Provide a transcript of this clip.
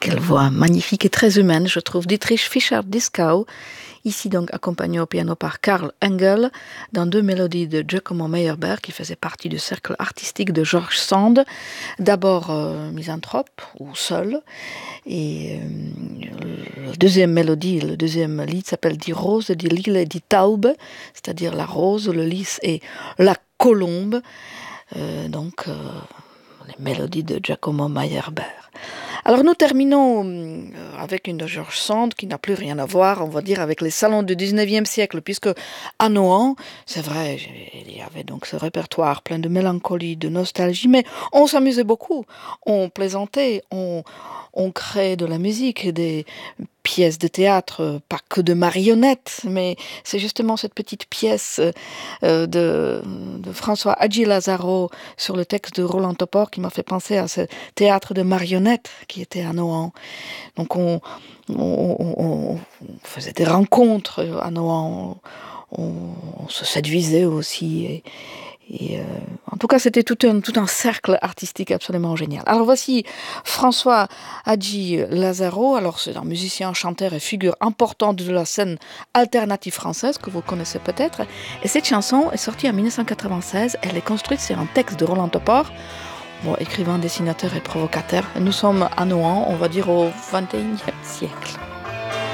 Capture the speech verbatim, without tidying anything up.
Quelle voix magnifique et très humaine, je trouve, Dietrich Fischer-Dieskau, ici donc accompagné au piano par Karl Engel, dans deux mélodies de Giacomo Meyerbeer, qui faisait partie du cercle artistique de George Sand, d'abord euh, misanthrope, ou seul, et euh, la deuxième mélodie, le deuxième lied s'appelle Die Rose, die Lille, die Taube, c'est-à-dire la rose, le lys et la colombe, euh, donc euh, les mélodies de Giacomo Meyerbeer. Alors nous terminons avec une de George Sand qui n'a plus rien à voir, on va dire, avec les salons du dix-neuvième siècle, puisque à Nohant, c'est vrai, il y avait donc ce répertoire plein de mélancolie, de nostalgie, mais on s'amusait beaucoup, on plaisantait, on, on créait de la musique, des pièces de théâtre, pas que de marionnettes, mais c'est justement cette petite pièce euh, de, de François Hadji Lazaro sur le texte de Roland Topor qui m'a fait penser à ce théâtre de marionnettes qui était à Nohant. Donc on, on, on, on faisait des rencontres à Nohant, on, on se séduisait aussi et, Et euh, en tout cas, c'était tout un, tout un cercle artistique absolument génial. Alors voici François Hadji Lazaro. Alors c'est un musicien, chanteur et figure importante de la scène alternative française que vous connaissez peut-être. Et cette chanson est sortie en dix-neuf cent quatre-vingt-seize. Elle est construite sur un texte de Roland Topor, bon, écrivain, dessinateur et provocateur. Nous sommes à Nohant, on va dire au vingt et unième siècle.